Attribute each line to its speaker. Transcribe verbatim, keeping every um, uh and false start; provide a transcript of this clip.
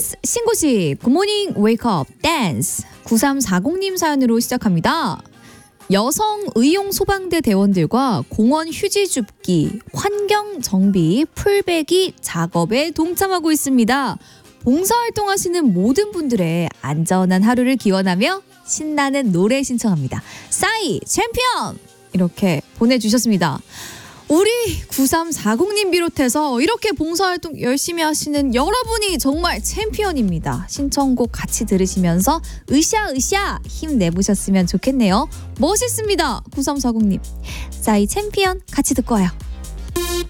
Speaker 1: 댄스 신고식 굿모닝 웨이크업 댄스 구삼사공님 사연으로 시작합니다. 여성 의용 소방대 대원들과 공원 휴지 줍기, 환경 정비, 풀베기 작업에 동참하고 있습니다. 봉사활동 하시는 모든 분들의 안전한 하루를 기원하며 신나는 노래 신청합니다. 싸이 챔피언! 이렇게 보내주셨습니다. 우리 구삼사공님 비롯해서 이렇게 봉사활동 열심히 하시는 여러분이 정말 챔피언입니다. 신청곡 같이 들으시면서 으쌰으쌰 힘내보셨으면 좋겠네요. 멋있습니다. 구삼사공님. 싸이 챔피언 같이 듣고 와요.